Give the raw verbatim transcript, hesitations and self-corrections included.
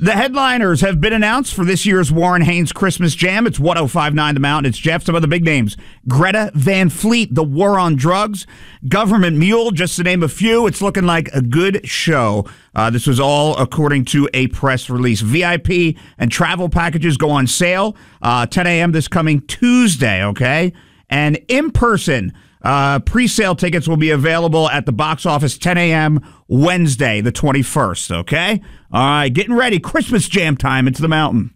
The headliners have been announced for this year's Warren Haynes Christmas Jam. It's one oh five point nine The Mountain. It's Jeff. Some of the big names. Greta Van Fleet, The War on Drugs, Government Mule, just to name a few. It's looking like a good show. Uh, this was all according to a press release. V I P and travel packages go on sale uh, ten a.m. this coming Tuesday, okay? And in person, uh, pre-sale tickets will be available at the box office ten a.m. Wednesday, the twenty-first, okay? All right, getting ready. Christmas Jam time. It's the Mountain.